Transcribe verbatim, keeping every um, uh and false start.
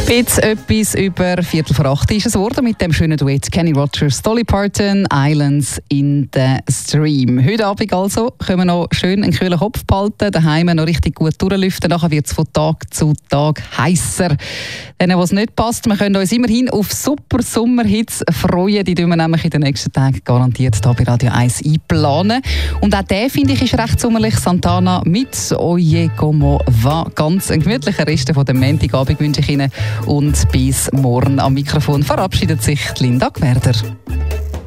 Jetzt etwas über Viertel vor acht ist es geworden mit dem schönen Duett Kenny Rogers, Dolly Parton, Islands in the Stream. Heute Abend also können wir noch schön einen kühlen Kopf behalten, daheim noch richtig gut durchlüften, nachher wird es von Tag zu Tag heißer. Denen, was nicht passt, wir können uns immerhin auf super Sommerhits freuen, die wir nämlich in den nächsten Tagen garantiert hier bei Radio eins einplanen. Und auch der, finde ich, ist recht sommerlich. Santana mit Oye Como Va. Ganz ein gemütlicher Rest von dem Montagabend wünsche ich Ihnen. Und bis morgen am Mikrofon verabschiedet sich Linda Gwerder.